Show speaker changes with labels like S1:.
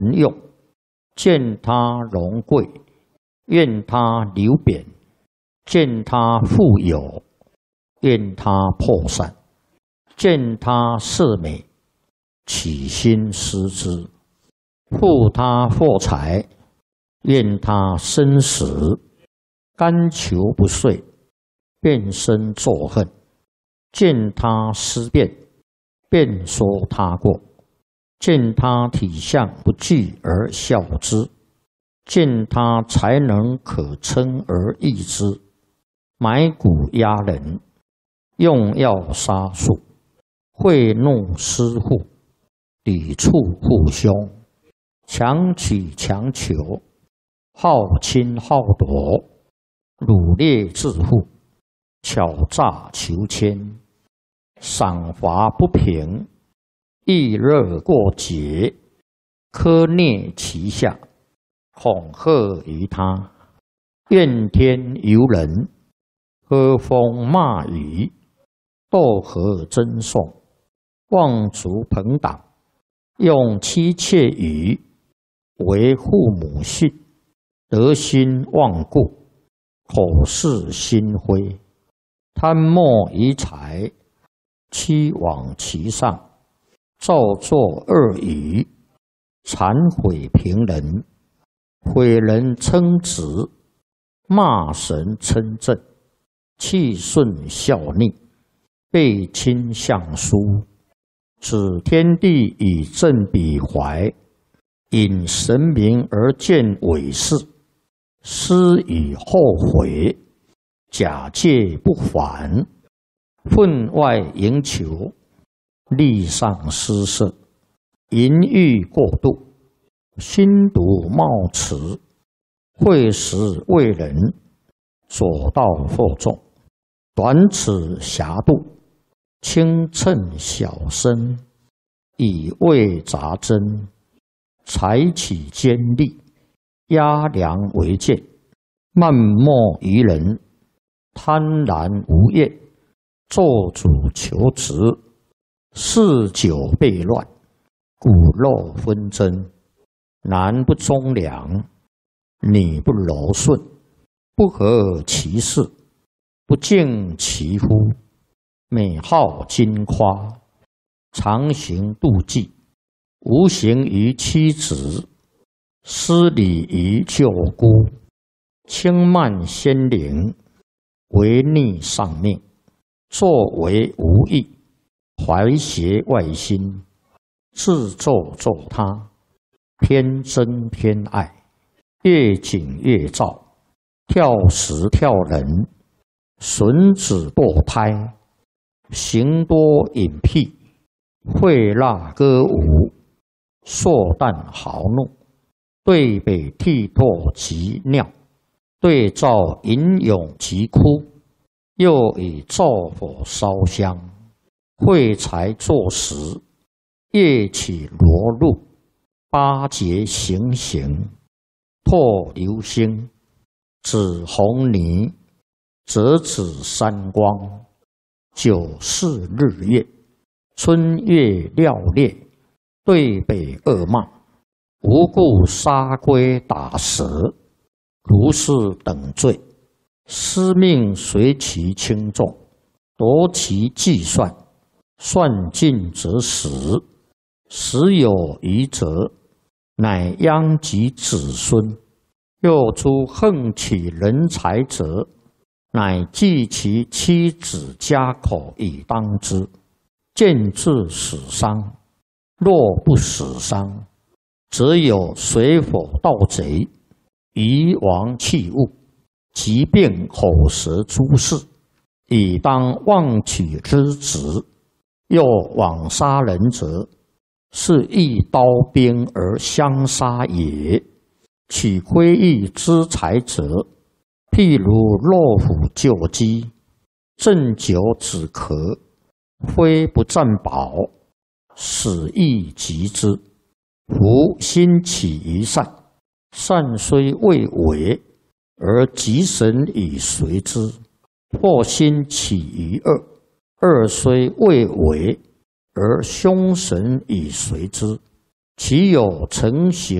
S1: 用，见他荣贵，愿他流贬；见他富有，愿他破散；见他色美，起心思之；复他获财，愿他生死；甘求不遂，便生作恨；见他思变，便说他过；见他体相不具而笑之；见他才能可称而异之。埋骨压人，用药杀术，贿赂施户，抵触父兄，强取强求，好侵好夺，掳掠致富，巧诈求迁，赏罚不平，易热过节，苛虐其下，恐吓于他，怨天尤人，喝风骂雨，斗和争讼，妄族朋党，用妻妾语，为父母信，德心忘故，口是心非，贪墨于财，欺罔其上，造作恶语，谄毁平人，毁人称直，骂神称正，气顺效逆，背亲相疏，指天地以正彼怀，引神明而见伪事，思以后悔，假借不还，分外营求，力上失色，淫欲过度，心毒冒迟，会时为人，左道惑众，短尺狭度，轻称小身，以为杂针，采取尖利，压梁为剑，漫莫于人，贪婪无厌，做主求职，嗜酒悖乱，骨肉纷争，男不忠良，女不柔顺，不合其事，不敬其夫，美好矜夸，常行妒忌，无形于妻子，失礼于舅姑，轻慢先灵，违逆上命，作为无益，怀邪外心，自咒咒他，偏憎偏爱，越紧越躁，跳时跳人，损子堕胎，行多隐僻，会蜡歌舞，硕诞豪怒，对北涕唾及尿，对灶吟咏及哭，又以灶火烧香，会财作食，夜起罗露，八节行刑，破流星，指红泥，折指三光，九四日月，春月料烈，对北恶骂，无故杀龟打蛇，如是等罪，司命随其轻重，夺其计算，算尽则死，死有余则，乃殃及子孙。又诸横取人财者，乃计其妻子家口以当之，见至死伤。若不死伤，则有水火盗贼，夷王器物，疾病口舌诸事，以当妄取之职。又枉杀人者，是一刀兵而相杀也。取窥益之财者，譬如落虎救鸡，鸩酒止咳，非不占宝，死亦及之。夫心起于善，善虽未为，而吉神以随之；或心起于恶，恶虽未为，而凶神以随之。 其有成形